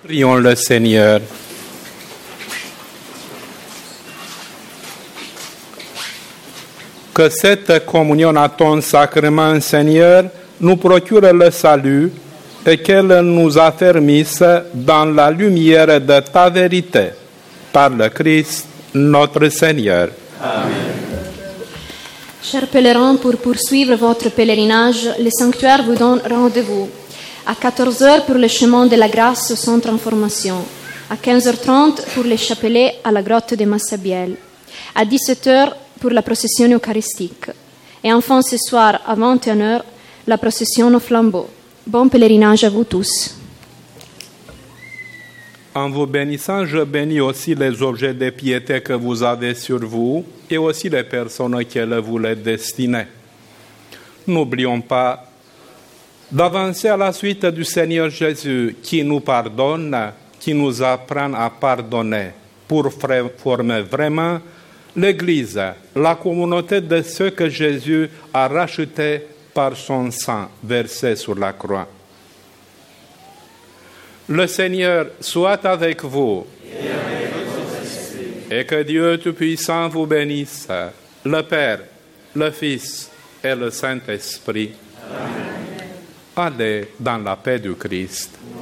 Prions le Seigneur. Que cette communion à ton sacrement, Seigneur, nous procure le salut et qu'elle nous affermisse dans la lumière de ta vérité. Par le Christ, notre Seigneur. Amen. Chers pèlerins, pour poursuivre votre pèlerinage, le sanctuaire vous donne rendez-vous. À 14h pour le chemin de la grâce au centre en formation. À 15h30 pour les chapelets à la grotte de Massabielle. À 17h pour la procession eucharistique. Et enfin ce soir à 21h, la procession au flambeau. Bon pèlerinage à vous tous. En vous bénissant, je bénis aussi les objets de piété que vous avez sur vous et aussi les personnes qu'elle vous les destinent. N'oublions pas d'avancer à la suite du Seigneur Jésus qui nous pardonne, qui nous apprend à pardonner pour former vraiment l'Église, la communauté de ceux que Jésus a rachetés par son sang versé sur la croix. Le Seigneur soit avec vous et que Dieu Tout-Puissant vous bénisse, le Père, le Fils et le Saint-Esprit. Amen. Allez dans la paix du Christ.